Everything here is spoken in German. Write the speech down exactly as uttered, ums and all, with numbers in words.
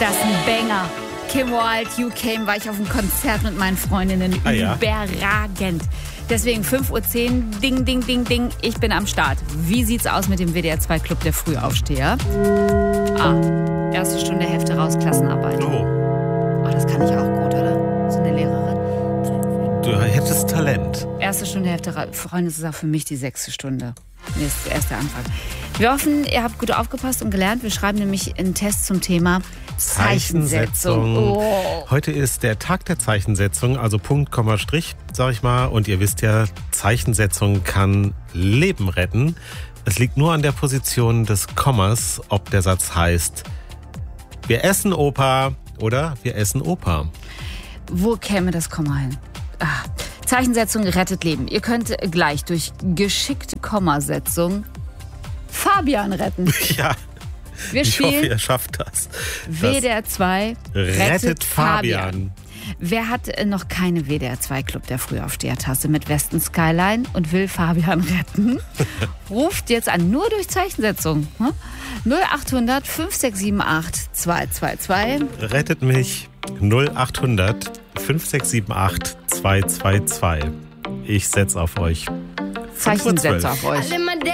das ein Banger. Kim Wilde, You Came, war ich auf einem Konzert mit meinen Freundinnen. Ah, ja? Überragend. Deswegen fünf Uhr zehn, ding, ding, ding, ding, ich bin am Start. Wie sieht's aus mit dem W D R zwei Club der Frühaufsteher? Ah, erste Stunde Hälfte raus, Klassenarbeit. Oh. Oh, das kann ich auch gut, oder? So eine Lehrerin. Du hättest Talent. Erste Stunde Hälfte raus. Freunde, das ist auch für mich die sechste Stunde. Nee, ist der erste Anfang. Wir hoffen, ihr habt gut aufgepasst und gelernt. Wir schreiben nämlich einen Test zum Thema Zeichensetzung. Oh. Heute ist der Tag der Zeichensetzung, also Punkt, Komma, Strich, sag ich mal. Und ihr wisst ja, Zeichensetzung kann Leben retten. Es liegt nur an der Position des Kommas, ob der Satz heißt, wir essen Opa oder wir essen Opa. Wo käme das Komma hin? Ah. Zeichensetzung rettet Leben. Ihr könnt gleich durch geschickte Kommasetzung Fabian retten. Ja. Wir ich spielen hoffe, ihr schafft das. W D R zwei rettet, rettet Fabian. Fabian. Wer hat noch keine W D R zwei Club der Frühaufsteher-Tasse mit Westen Skyline und will Fabian retten? Ruft jetzt an, nur durch Zeichensetzung. null achthundert fünf sechs sieben acht zwei zwei zwei. Rettet mich null achthundert fünf sechs sieben acht zwei zwei zwei. Ich setz auf euch. Zeichensetzer auf euch.